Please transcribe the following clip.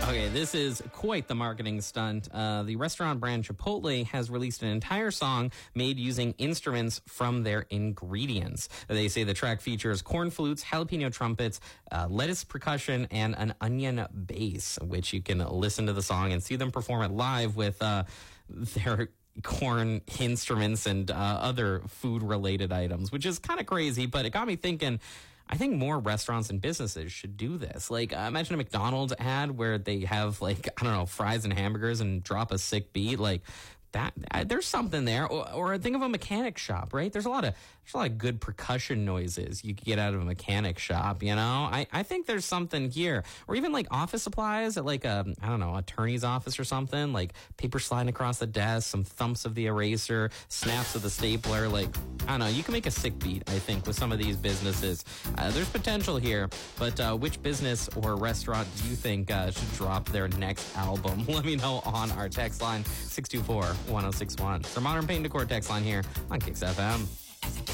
Okay, this is quite the marketing stunt. The restaurant brand Chipotle has released an entire song made using instruments from their ingredients. They say the track features corn flutes, jalapeno trumpets, lettuce percussion, and an onion bass, which you can listen to the song and see them perform it live with their corn instruments and other food-related items, which is kind of crazy, but it got me thinking, I think more restaurants and businesses should do this. Like, imagine a McDonald's ad where they have, like, I don't know, fries and hamburgers and drop a sick beat. Like, that there's something there. Or think of a mechanic shop, right? There's a lot of good percussion noises you could get out of a mechanic shop, you know? I think there's something here. Or even like office supplies at like a, I don't know, attorney's office or something, like paper sliding across the desk, some thumps of the eraser, snaps of the stapler. Like, I don't know, you can make a sick beat, I think, with some of these businesses. There's potential here, but which business or restaurant do you think should drop their next album? Let me know on our text line, 624-1061. It's our Modern Paint Decor text line here on Kicks FM.